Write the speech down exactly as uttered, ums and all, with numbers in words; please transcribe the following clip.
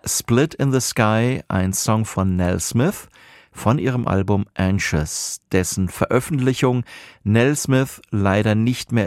Split in the Sky, ein Song von Nell Smith von ihrem Album Anxious, dessen Veröffentlichung Nell Smith leider nicht mehr